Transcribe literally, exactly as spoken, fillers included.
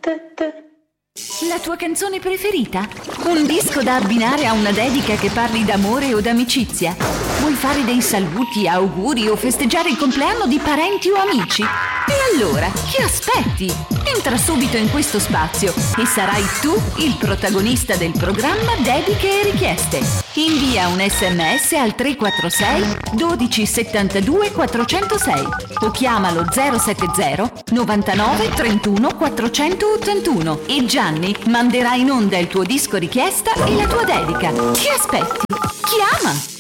La tua canzone preferita? Un disco da abbinare a una dedica che parli d'amore o d'amicizia? Vuoi fare dei saluti, auguri o festeggiare il compleanno di parenti o amici? E allora, che aspetti? Entra subito in questo spazio e sarai tu il protagonista del programma Dediche e Richieste. Invia un sms al tre quattro sei dodici settantadue quattrocentosei o chiamalo zero sette zero novantanove trentuno quattrocentottantuno e Gianni manderà in onda il tuo disco richiesta e la tua dedica. Che aspetti? Chiama!